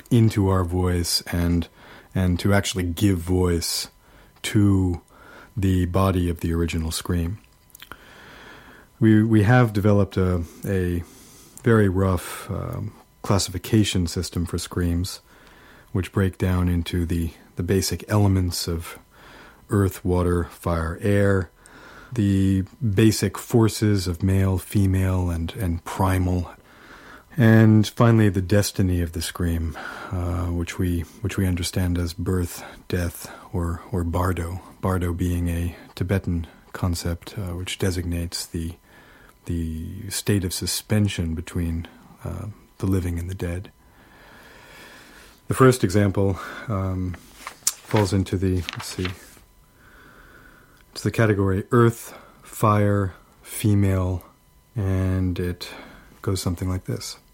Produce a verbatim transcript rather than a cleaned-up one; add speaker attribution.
Speaker 1: into our voice and and to actually give voice to the body of the original scream. We we have developed a, a very rough um, classification system for screams, which break down into the, the basic elements of earth, water, fire, air, the basic forces of male, female, and, and primal, and finally the destiny of the scream, uh, which we which we understand as birth, death, or or bardo. Bardo being a Tibetan concept uh, which designates the the state of suspension between uh, the living and the dead. The first example um, falls into the, let's see, it's the category earth, fire, female, and it goes something like this.